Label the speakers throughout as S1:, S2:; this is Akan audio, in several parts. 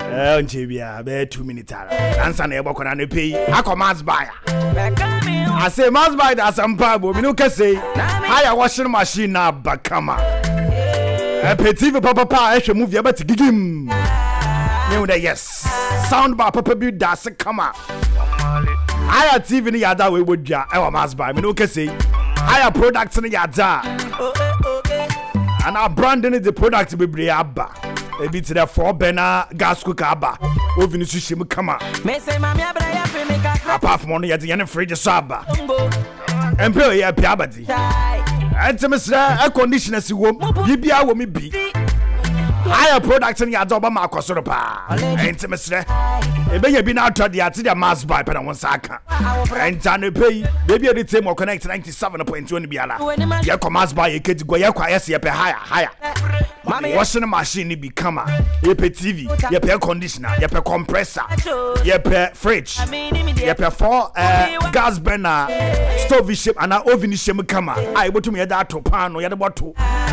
S1: Onchebia be 2 minutes answer na ebo kona ne pay akomas buy I say must buy that some pabo me no can say higher washing machine na bakama petit papa e hwe move ya bet gigim me with yes sound bar papa bi da se kama higher TV ni yada we wodua e wa must buy me no can say higher products ni yada and our branding the product be bre aba ebi tire 4 burner gas cooker aba oven su shim kama me say mama abra ya fe me kakra apart from no ye the fridge so aba empe ye pia abadi antemesra air conditioner si wom bibia wo me bi higher product ni ado ba ma akosoro pa antemesra ebe ye bi na atode ya te the mass buy pe na won saka entane pay baby e dey mo connect 97.1 biala ye commerce buy e kedi go ye kwa yes ye pe higher washing machine be kama ye pe TV ye pe air conditioner ye pe compressor ye pe fridge ye pe 4 gas burner stove shape and oven shape kama ai botum ye da to pan no ye de boto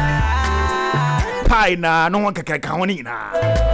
S1: pie na no one kaka woni na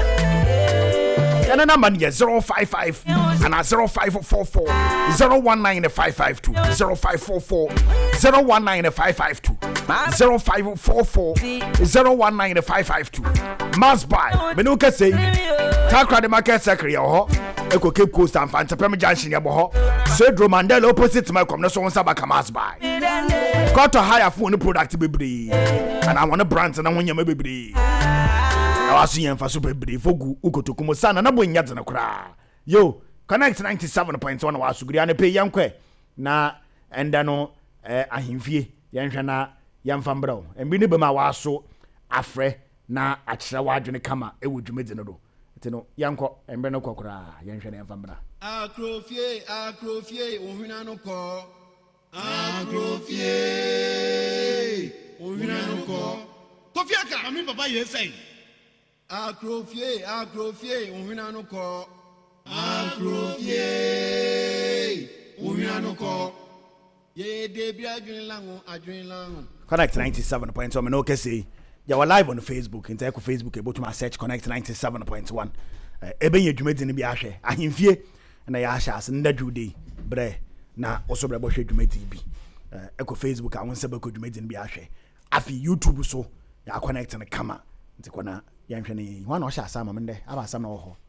S1: yana number 055 and 0544 019552 0544 019552 0544 019552 must buy me no can say takra the market secretary ho eko Cape Coast and Fantapem Junction yabo ho Cedro Mandela opposite my come no so won sabaka must buy got to hire phone product bebre and I want a brand and I want yam bebre I was seeing for super bebre fogu ukotokumo sana na bonya na kra yo connect 97.1 wa sugri an pay yankwe na enda no ahimfie yanhwe na yamfambrao embi ne bema wa so afre na akira wadwene kama ewudwumedi no do tino yanko embe no kokora yanhwe na yamfambra
S2: akrofie ohuna no ko akrofie ohuna no ko kofiaka ami papa yesai akrofie ohuna no ko akrofie ohuna no ko ye debi adwin lango
S1: Connect 97.1 me no can say you are live on Facebook in Facebook able to search Connect 97.1 ebe ye dwumedi ni bi ahwe ahemfie na ya ahya as ndadwudi bre na oso bre bo hwe dwumedi bi eko Facebook awon se beko dwumedi ni bi ahwe afi YouTube so ya connect na kama ntikona ya nhwe ni wana ohya asama mende aba asama wo ho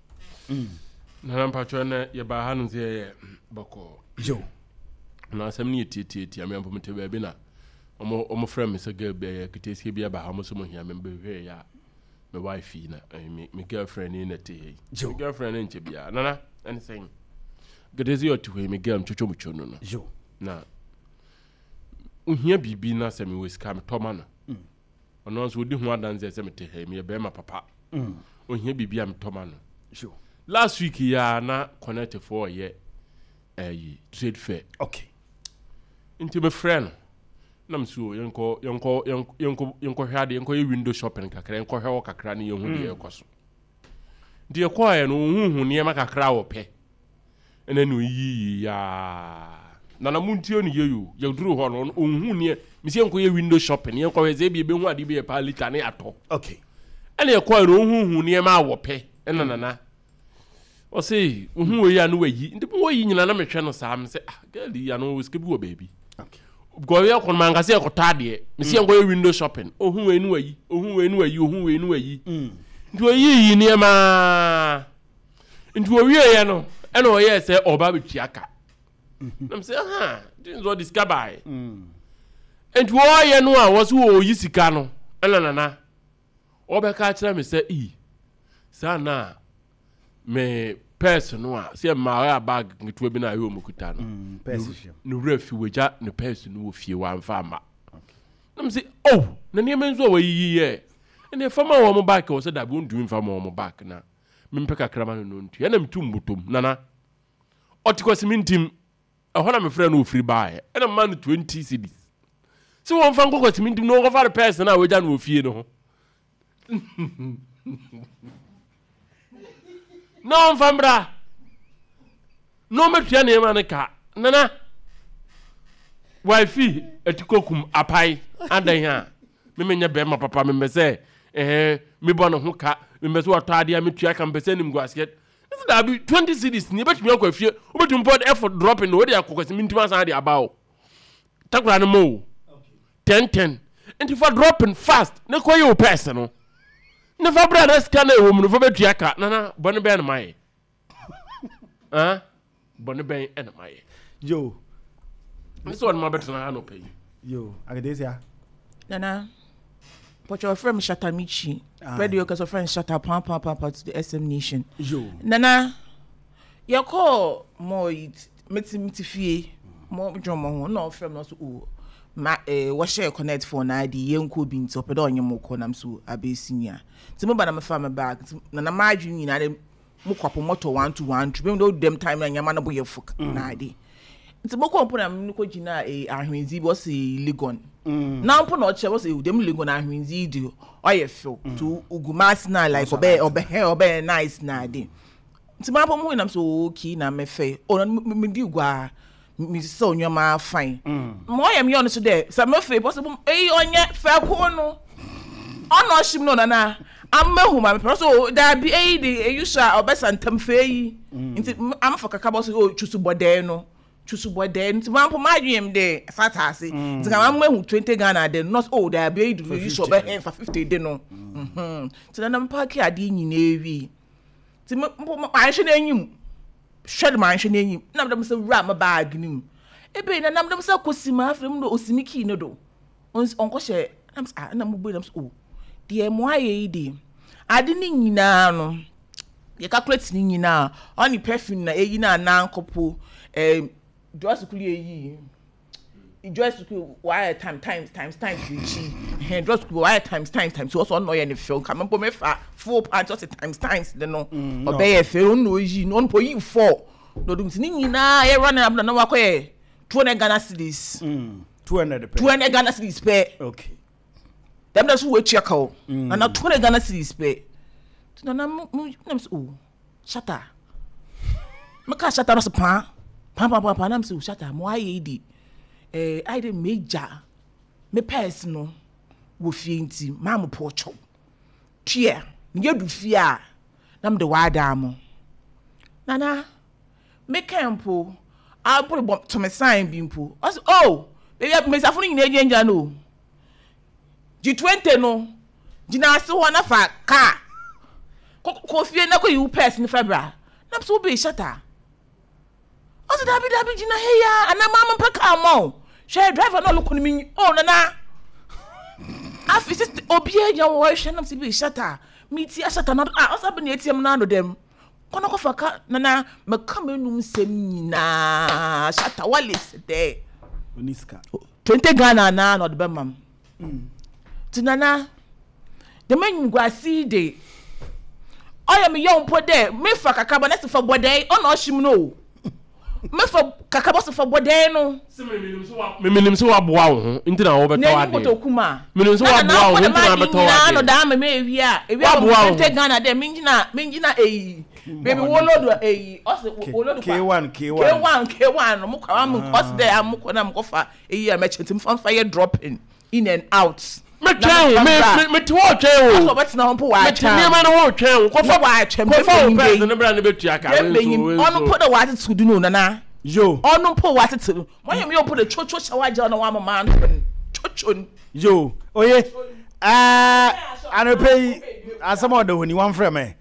S3: na mpacho na ye ba hanu ze boko
S1: jo
S3: na asam ni tietie amempo mtebe bi na omo frame me se girl be kitesi bi aba ha mo so mo hia me be ya my wife na me girlfriend ni na te
S1: jo
S3: girlfriend nche bia nana anything gedezi otu me girl mchocho mcho no
S1: jo
S3: na uhia bibi na se me weska me toma no ono so odi hu adanze se me te he me be ma papa ohia bibi am toma no
S1: jo
S3: last week ya na connect for ye trade fair
S1: okay
S3: into my friend nam so yenko hwade yenko ye window shopping kakra yenko hwe kakra ne yehu de ekoso de ekoa no huhu ne ma kakra wo pe ene no yi ya na muntio ne yeyu ye duru ho no huhu ne misi yenko ye window shopping yenko hwe ze bi be hu ade bi e pa liter ne ato
S1: okay
S3: ene ekoa no huhu ne ma wo pe ene nana o say huhu we ya no wayi ndi bo yi nyina na mehwe no saa me say girl ya no we skibi wo baby
S1: okay
S3: go ya kon mangase ya kotade misi yango ye window shopping ohun we nu ayi nti oyi ni ma nti o wie ye no e no ye se oba betiaka nam say didn't zo discover nti o ye no a wo so o yi sika no na obeka kira me say sana me person no a se ma bag ngetu bi na yo mokuta no no refi weja no person no fie wa mfa ma nam say na ne menzo wa yiye ene fama wo mo bag wo se da bi ondumi mfa ma wo mo bag na me mpeka krama no ntu ya na mtum butom nana otikosi mintim ehona me frɛ no ofiri baae ena man 20 cedis se wo mfa nkokosi mintim no go fa person na weja no ofie no ho no mfambra no metua ne ma ne ka nana wifi etikokum apai adan ha me menya be ma papa me se me bo no ho ka me so atade a metua kan pese nim guasket this that be 20 cedis ni betumi akwa fie obetum pod effort dropping no we dey akokwasi mintima san dey about takura no mo 10 and if I dropping fast ne ko you person no ne fa bra na scan e wo mu no fa betua ka na bone ben mai bone ben en mai
S1: yo
S3: this one my better na no pay
S1: yo agadesia
S4: nana but your friend Shatamichi radio cause your friend Shata pam to the SM Nation
S1: yo
S4: nana you call more it meti fie more drum no friend no so ma what share connect for na di yenko bi nti opedo onye moko nam so abesinia ti mo bana me fa me bag nana ma adwun nyina de mo kwapo moto 1 to 1 be no dem time na nyama na boye fuk na ade nti boko mpo na me ko gina ahwenzi bo se legon na mpo na oche bo se dem legon ahwenzi di oye feel to ugumas na like obe nice na ade nti ma mo nam so okay na me fe o me di gwa me so nyoma fine mo yam yon so there so me fe possible onye fe ko no ono shim no na ammehu ma me so da bi de you sha obesantam fe yi nti am for kaka bo so chusu bode no nti ma po ma dwem de fatase nti ka ammehu 20 Ghana de not da bi de you sha obe for 50 de no nti na park ade nyina ewi nti mo ahwe na enyim shed man hwe na enyim na mdam se wura ma bag nim ebe na mdam se kosima afrem no osimiki no do onko hye na mo bo na so de mo aye ide ade ni nyina no ye calculate ni nyina oni perfume na eyi na anankopo dress kuli eyi dress kuli why times reach dress kuli why times so also no ye ne feel ka me me fa full part just times the no obey fe no yi no po yi 4 no dum ni nyina ye run up na wakoye 200 Ghana cedis 200 Ghana cedis pe
S1: okay
S4: dem da so we check out na 200 Ghana cedis pe na nam so shata maka shata no so pa nam so shata mo aye di I dey major me person no wo fie nti ma mo po cho tue nye du fie a nam de wada mo nana me campo I put to me sign bimpo baby me safuni nyina agenda no G20 no jina se ho na fa ka ko fie na ko you person febra nam so be shata also dabi jina heya ana mama paka mo share driver no look me nana afi sister obi enya wo hwe nam se be shata miti ashata na also be na ATM na no dem kono ko faka nana me come enum sem nyina shata walis de
S1: oniska
S4: 20 Ghana na no de be mam tinana de man gwasi de oya me yon po de me fa kaka ba na se fa bodai ono him no me fa kaka ba se fa bodai no
S3: minim so wa boa wo ntina wo beto ade
S4: ne kuma
S3: minim so wa boa wo ntina beto ade
S4: no da me ewi a 20 Ghana de minjina baby wolodo also wolodo K1 mo kwa am us there am ko na mo fa a merchant from fire dropping in and out
S3: me twen me to wo twen wo
S4: so bet na ho po wa cha
S3: me ma no wo twen wo ko fa person ne bra ne betua ka
S4: ono po da wa attitude no nana
S1: yo
S4: ono po wa attitude mo yem yo po da chocho shawa ja no wa mama chocho
S1: yo oye anopei asamo de honi wan frɛ me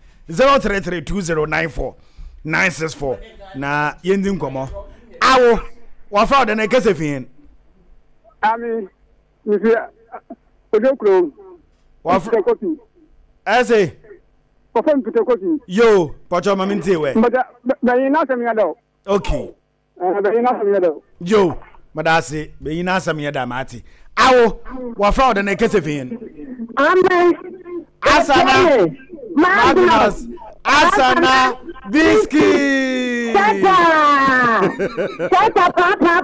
S1: 0332094964 na yendi nkomo awo wa fra de na kesefin
S5: ami nifi odokro
S1: wa fra ese
S5: ko fam pite ko
S1: yo pocho mami ntewe
S5: ba yina sam ya do
S1: okay
S5: ba yina sam ya do
S1: yo madase be yina sam ya da mati awo wa fra de na kesefin
S5: ami
S1: asana Magnus Asana Biscuit
S5: Tata papa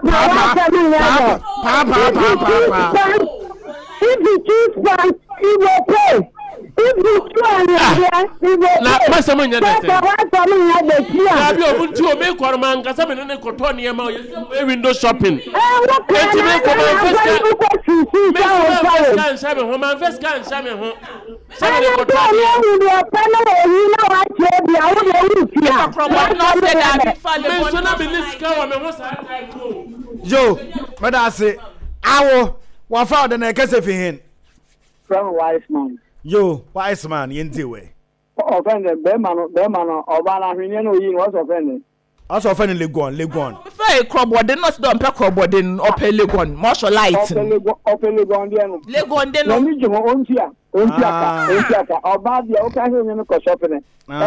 S5: if you choose bank you will pay
S3: Na masamo nya de. Abi obuntu o me koroma nkasa me ne koto ne ma o yesi window shopping. Enti me ko man first can shabe ho man first can shabe ho. Shabe ne koto
S1: Yo, but I say, awo, wa found the kase fi hin.
S5: From wise man.
S1: Yo, wise man, yenti we.
S5: Offended, Berman, Obana, Hinian, you was offended.
S1: Also offended Legon.
S4: Fair crop, what did not done, peck crop, what didn't or pay Legon, martial light.
S5: Open Legon,
S4: then
S5: no, you won't hear. Or bad the occasion in the shopping.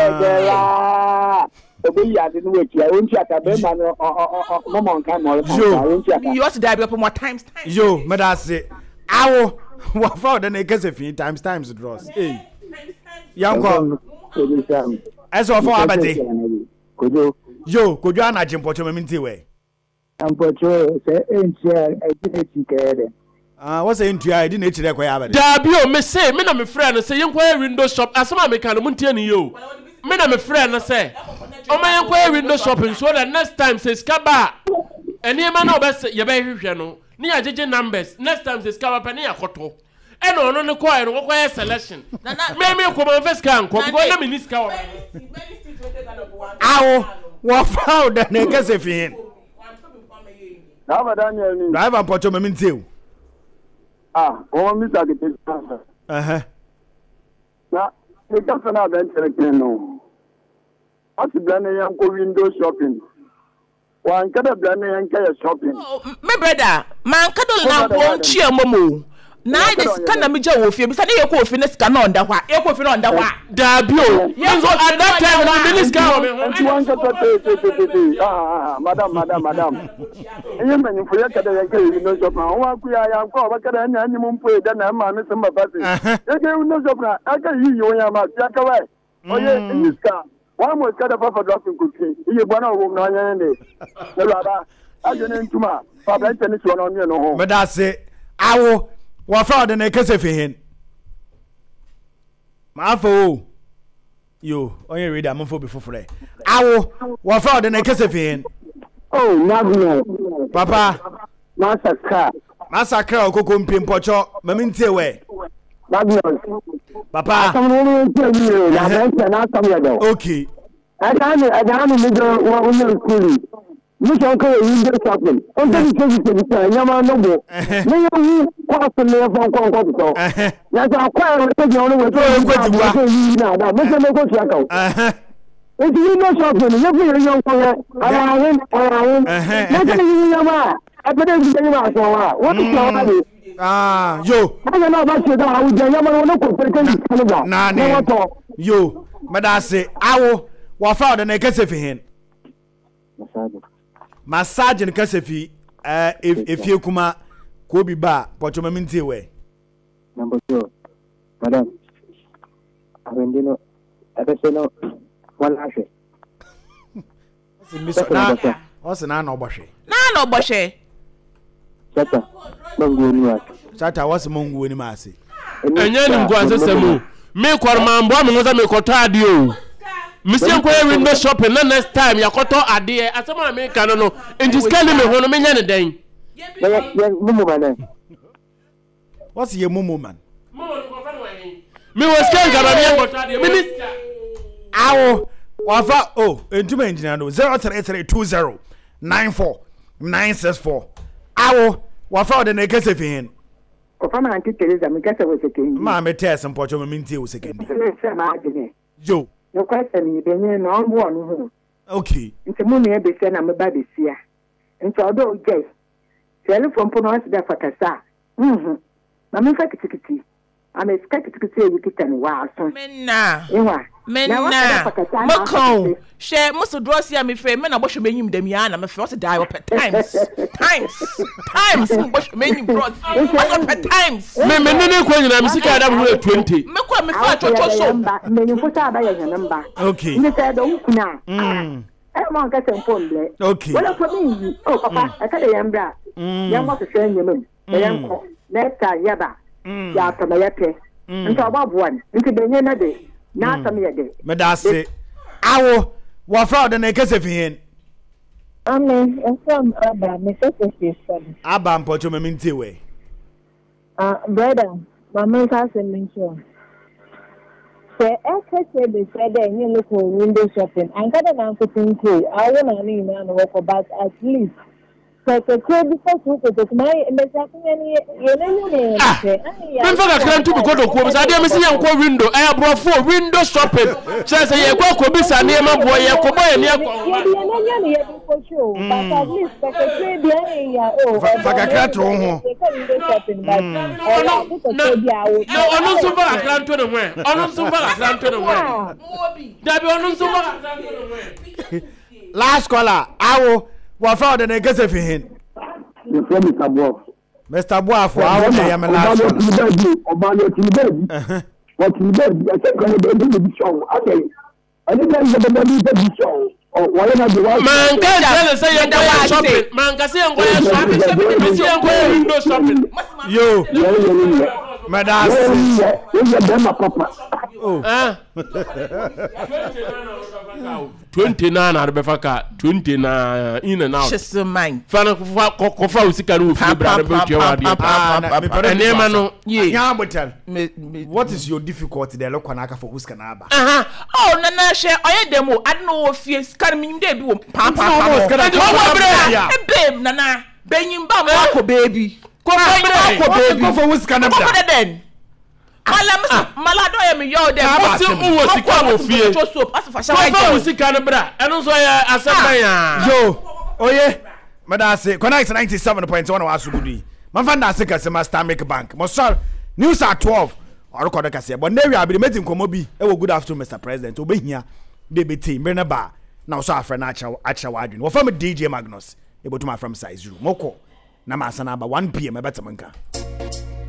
S5: I didn't wait. I won't check a Berman or Momon come or
S4: you also die up more times.
S1: Yo, Madase, awo, wa found the kase fi times draws. Hey. Yanko. As of for abate. Yo, could you anajim pocho meminti we?
S5: Ampocho say entia e
S1: what's the entry I didn't actually quite abate.
S3: Dabio me say me na me friend say yen kwa window shop asama me kan muntie ni yo. Me na me friend say o ma yen kwa window shopping so that next time say skaba eni ma na obese ye ba hwehwe no ni ajeje numbers next time say skaba pa ni akoto. Eno no ne kwa no kwa selection. Me ko man first can ko go na minister wa.
S1: Awo, wa found the kase fi hin.
S5: Now Daniel ni.
S1: Driver pocho meminti o.
S5: O mi ta ke
S1: Na,
S5: the customer bench no. What's the blame yan ko window shopping? One kada blame yan ka shopping.
S4: Me brother, man kadol na ko chia momo. Na this kana mi je wo fie bisa na ye ko fie ne sika na onda hwa e ko fie na onda hwa
S3: Dabio so at that time na minister
S5: madam enye manyi fo ye kada ye ke window shop na wa ku ya ko ba kada na anyi mum po da na ma me semba basi ye ke window shop na aka yi yo ya ma ya ka wai oye iska wa mo kada fa dropping ku ki iye bona wo na anya ne le baba ajene ntuma fa ba tani so na no ho
S1: me da se awo wa found the kase fi hin. Ma fo yo onye read am fo be fofore. Awo wa found the kase fi hin.
S5: Oh, Nagno.
S1: Papa, Massacre okoko mpim pocho memintie we.
S5: Nagno.
S1: Papa. Okay.
S5: I can't school. You can go window shopping. On the Yama Noble. You cross the mail from Congo. That's our choir taking on with now. Mr. Moko Chaco. If you know shopping, you're young for Yama. I better be what is your money?
S1: Yo.
S5: I don't know about you. I would Yama no
S1: yo, Madase, awo, wa found the kase fi hin. Massage and Kasefi, if you kuma Kobe Bar, Pochomaminti way.
S5: Number 2, Madam. I mean, I don't know one ashe. What's an anno boshe?
S4: No boshe.
S5: Chata, Mungu,
S1: Chata was Mungu in Masi.
S3: And then go as a semu. Make one man, bomb was a mecotadio. Monsieur window shopping next time yakoto ade asema me kan no enti skali me hono me nya ne den
S1: what's your mumu man
S3: me was skali ka ba me yakoto ade minister
S1: awo wafa entuma engineer no 0332094964 awo wafa de na kase fi hin
S5: ofa na anti Teresa me kase we sekendi
S1: ma me test mpocho me mintie we sekendi yo
S5: no question ni benye no onwo no ho
S1: okay
S5: nti mu ne be se na me ba be sia nti odo ojai telephone po no asida fakasa na me fa kitikiti ame kitikiti e wikitani wa aso
S4: menna
S5: ewa
S4: moko she musu dross ya me fe me na bo shmenyim dem ya na me fe o die up times bo shmenyim bros up times
S3: me ne ko nyina me sika da 20
S4: me ko me fa chocho so
S5: me yin futa ba ya namba
S1: okay
S5: ni ta do kuna mo ka tempon ble
S1: okay
S5: wala ko ni papa aka de yambra ya mo se nyem e yan ko next time yaba ya ta ba yate nti ababoan nti benye na de na asam ye de
S1: me da se awo wa fra de na kese fi hen
S6: Amen. From Abba, Mr. Station.
S1: aba mpocho me mintie we
S6: Brother, Mama has a mention. Say, say they said that you look for window shopping. I'm going to put in queue. I want to name and work about at least. So, the queue because we could my message.
S3: Don't forget to go to Queens. I didn't see you go window. I have brought 4 window shopping. Says you go to Bisa near my boy. You go by near.
S6: For sure, but at least secretary behind oh,
S1: last caller awo wa fra de na kese fi hen Mr. Boafo awo na ya me last
S5: Oba yo tilbebi what tilbebi I think I dey do show okay I think I dey do show
S3: Man can't say you're going shopping. Man can say I'm going shopping. Say I'm going window shopping.
S1: Yo, madam.
S3: Oh. 29 arbefaka 29 in and out.
S4: Just mine.
S3: Fana kofa usika no fi bra be twa wade. Enema no ye.
S1: What is your difficulty there? Look na for huska na aba.
S4: Oh nana she oye demo adno ofie skar minim de bi wo papa. Babe nana benyim ba mo akọ baby. Ko baby.
S1: Ko for huska na bra.
S4: Malado ya mi yo dem
S3: mo si uwo sika wo fie ko wo sika ne bra eno so ya asema ya
S1: yo oye madase connect 97.1 wa asugudi manfanda sika se master make bank mo so news at 12 record ka se but na wi abiri meeting komo bi e wo good afternoon Mr. President obehia de beti mbe na ba na so afra na acha wadwin wo fam DJ Magnus e botuma from size room moko na masana ba 1 PM e betamanka